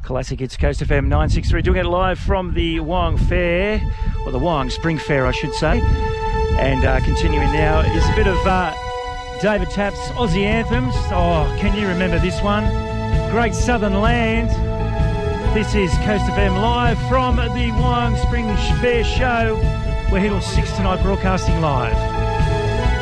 Classic Hits Coast FM 963, doing it live from the Wyong Fair, or the Wyong Spring Fair I should say. And continuing now is a bit of David Tapp's Aussie anthems. Oh, can you remember this one? Great Southern Land. This is Coast FM live from the Wyong Spring Fair show. We're here till 6 tonight, broadcasting live.